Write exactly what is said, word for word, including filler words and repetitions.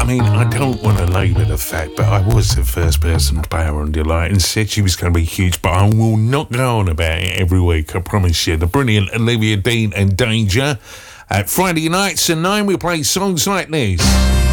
I mean, I don't want to labour the fact, but I was the first person to pay her on Delight and said she was going to be huge, but I will not go on about it every week, I promise you. The brilliant Olivia Dean and Danger. At Friday nights at nine, we play songs like this.